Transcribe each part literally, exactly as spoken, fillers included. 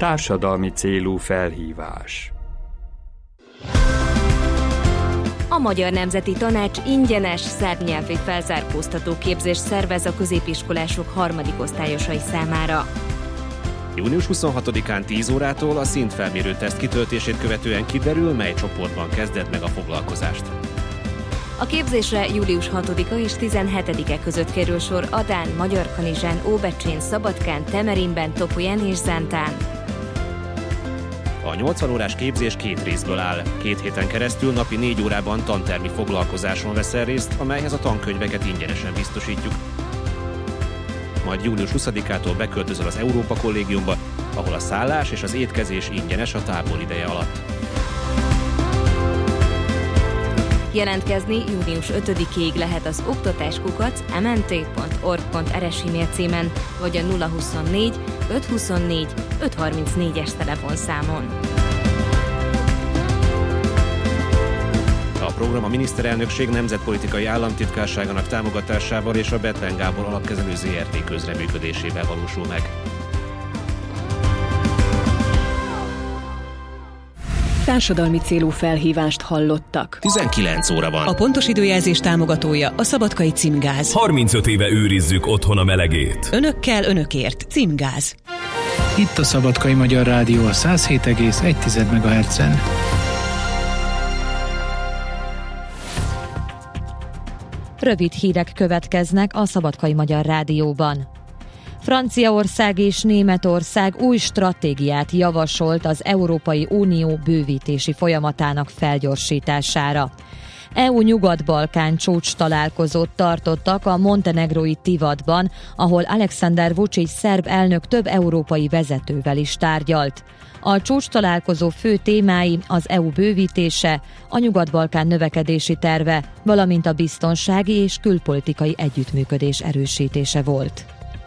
Társadalmi célú felhívás. A Magyar Nemzeti Tanács ingyenes szerbnyelvi felzárkóztató képzést szervez a középiskolások harmadik osztályosai számára. június huszonhatodikán tíz órától a szintfelmérő teszt kitöltését követően kiderül, mely csoportban kezdett meg a foglalkozást. A képzésre július hatodika és tizenhetedike között kerül sor Adán, Magyarkanizsán, Óbecsén, Szabadkán, Temerinben, Topolyán és Zántán. A nyolcvan órás képzés két részből áll. Két héten keresztül napi négy órában tantermi foglalkozáson veszel részt, amelyhez a tankönyveket ingyenesen biztosítjuk. Majd július huszadikától beköltözöl az Európa Kollégiumba, ahol a szállás és az étkezés ingyenes a tábor ideje alatt. Jelentkezni június ötödikéig lehet az oktatáskukac em en té pont org pont er es e-mail címen, vagy a nulla huszonnégy ötszázhuszonnégy ötszázharmincnégyes telefonszámon. A program a miniszterelnökség nemzetpolitikai államtitkárságának támogatásával és a Bethlen Gábor Alapkezelő zé er té közreműködésével valósul meg. Társadalmi célú felhívást hallottak. tizenkilenc óra van. A pontos időjelzés támogatója a Szabadkai Címgáz. harmincöt éve őrizzük otthon a melegét. Önökkel, önökért. Címgáz. Itt a Szabadkai Magyar Rádió a száz hét egész egy megahertzen. Rövid hírek következnek a Szabadkai Magyar Rádióban. Franciaország és Németország új stratégiát javasolt az Európai Unió bővítési folyamatának felgyorsítására. é u Nyugat-Balkán csúcs találkozót tartottak a montenegrói Tivadban, ahol Alexander Vučić szerb elnök több európai vezetővel is tárgyalt. A csúcs találkozó fő témái az é u bővítése, a Nyugat-Balkán növekedési terve, valamint a biztonsági és külpolitikai együttműködés erősítése volt.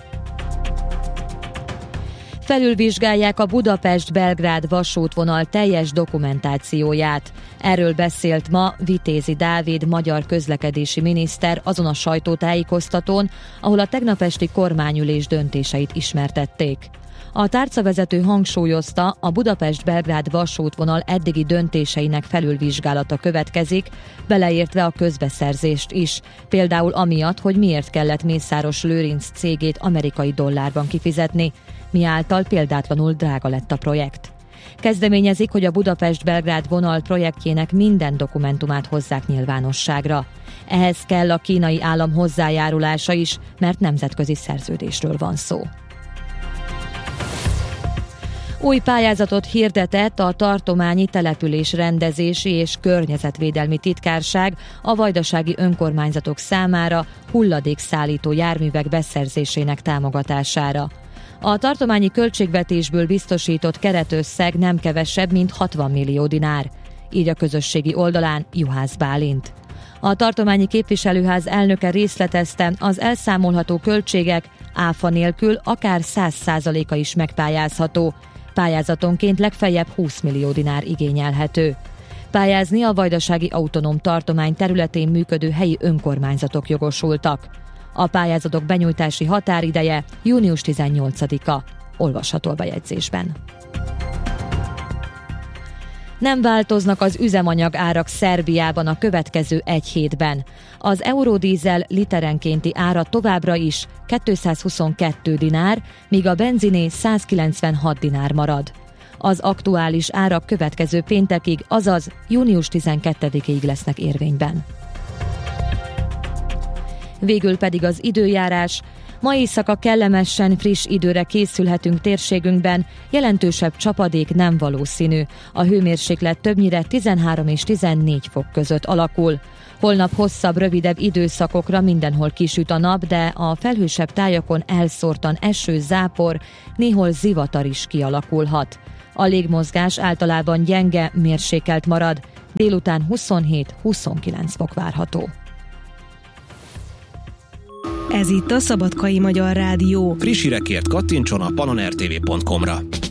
Felülvizsgálják a Budapest-Belgrád vasútvonal teljes dokumentációját. Erről beszélt ma Vitézi Dávid magyar közlekedési miniszter azon a sajtótájékoztatón, ahol a tegnap esti kormányülés döntéseit ismertették. A tárcavezető hangsúlyozta, a Budapest-Belgrád vasútvonal eddigi döntéseinek felülvizsgálata következik, beleértve a közbeszerzést is, például amiatt, hogy miért kellett Mészáros Lőrinc cégét amerikai dollárban kifizetni, miáltal példátlanul drága lett a projekt. Kezdeményezik, hogy a Budapest-Belgrád vonal projektjének minden dokumentumát hozzák nyilvánosságra. Ehhez kell a kínai állam hozzájárulása is, mert nemzetközi szerződésről van szó. Új pályázatot hirdetett a Tartományi Településrendezési és Környezetvédelmi Titkárság a vajdasági önkormányzatok számára hulladékszállító járművek beszerzésének támogatására. A tartományi költségvetésből biztosított keretösszeg nem kevesebb, mint hatvan millió dinár, így a közösségi oldalán Juhász Bálint. A tartományi képviselőház elnöke részletezte, az elszámolható költségek áfa nélkül akár száz százaléka is megpályázható, pályázatonként legfeljebb húsz millió dinár igényelhető. Pályázni a vajdasági autonóm tartomány területén működő helyi önkormányzatok jogosultak. A pályázatok benyújtási határideje június tizennyolcadika. Olvasható a bejegyzésben. Nem változnak az üzemanyag árak Szerbiában a következő egy hétben. Az eurodízel literenkénti ára továbbra is kétszázhuszonkettő dinár, míg a benziné százkilencvenhat dinár marad. Az aktuális árak következő péntekig, azaz június tizenkettedikéig lesznek érvényben. Végül pedig az időjárás. Ma éjszaka kellemesen friss időre készülhetünk térségünkben, jelentősebb csapadék nem valószínű. A hőmérséklet többnyire tizenhárom és tizennégy fok között alakul. Holnap hosszabb, rövidebb időszakokra mindenhol kisüt a nap, de a felhősebb tájakon elszórtan eső, zápor, néhol zivatar is kialakulhat. A légmozgás általában gyenge, mérsékelt marad, délután huszonhét-huszonkilenc fok várható. Ez itt a Szabadkai Magyar Rádió. Friss hírekért kattintson a panonertv pont com-ra.